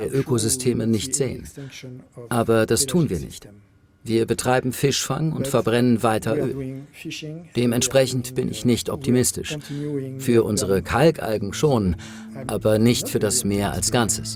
Ökosysteme nicht sehen. Aber das tun wir nicht. Wir betreiben Fischfang und verbrennen weiter Öl. Dementsprechend bin ich nicht optimistisch. Für unsere Kalkalgen schon, aber nicht für das Meer als Ganzes.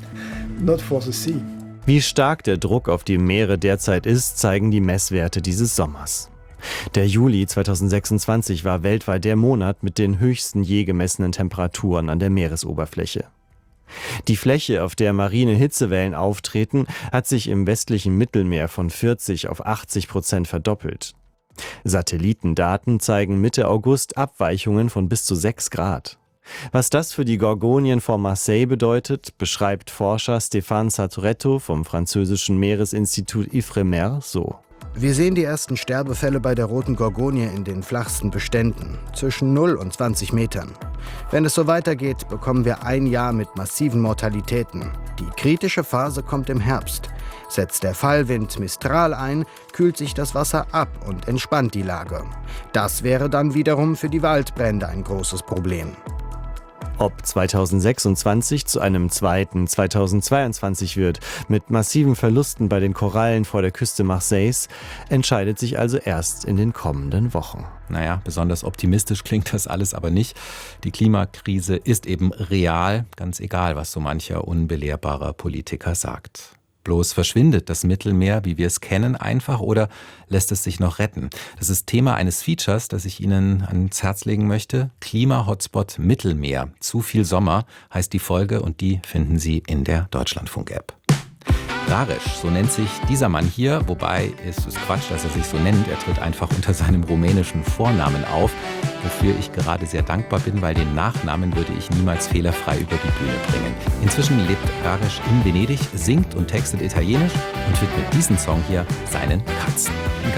Wie stark der Druck auf die Meere derzeit ist, zeigen die Messwerte dieses Sommers. Der Juli 2026 war weltweit der Monat mit den höchsten je gemessenen Temperaturen an der Meeresoberfläche. Die Fläche, auf der marine Hitzewellen auftreten, hat sich im westlichen Mittelmeer von 40% auf 80% verdoppelt. Satellitendaten zeigen Mitte August Abweichungen von bis zu 6 Grad. Was das für die Gorgonien vor Marseille bedeutet, beschreibt Forscher Stéphane Satoretto vom französischen Meeresinstitut Ifremer so. Wir sehen die ersten Sterbefälle bei der roten Gorgonie in den flachsten Beständen, zwischen 0 und 20 Metern. Wenn es so weitergeht, bekommen wir ein Jahr mit massiven Mortalitäten. Die kritische Phase kommt im Herbst. Setzt der Fallwind Mistral ein, kühlt sich das Wasser ab und entspannt die Lage. Das wäre dann wiederum für die Waldbrände ein großes Problem. Ob 2026 zu einem zweiten 2022 wird, mit massiven Verlusten bei den Korallen vor der Küste Marseilles, entscheidet sich also erst in den kommenden Wochen. Naja, besonders optimistisch klingt das alles aber nicht. Die Klimakrise ist eben real, ganz egal, was so mancher unbelehrbarer Politiker sagt. Bloß verschwindet das Mittelmeer, wie wir es kennen, einfach oder lässt es sich noch retten? Das ist Thema eines Features, das ich Ihnen ans Herz legen möchte. Klima-Hotspot Mittelmeer. Zu viel Sommer heißt die Folge und die finden Sie in der Deutschlandfunk-App. Rarisch, so nennt sich dieser Mann hier, wobei es ist Quatsch, dass er sich so nennt. Er tritt einfach unter seinem rumänischen Vornamen auf, wofür ich gerade sehr dankbar bin, weil den Nachnamen würde ich niemals fehlerfrei über die Bühne bringen. Inzwischen lebt Rarisch in Venedig, singt und textet Italienisch und widmet diesen Song hier seinen Katzen.